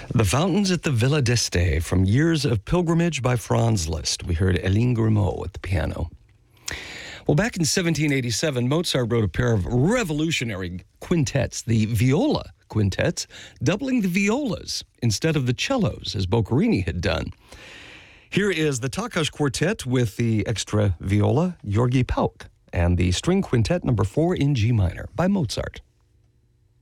The Fountains at the Villa d'Este from Years of Pilgrimage by Franz Liszt. We heard Eline Grimaud at the piano. Well, back in 1787, Mozart wrote a pair of revolutionary quintets, the viola quintets, doubling the violas instead of the cellos, as Boccherini had done. Here is the Takács Quartet with the extra viola, György Pauk, and the string quintet number 4 in G minor by Mozart.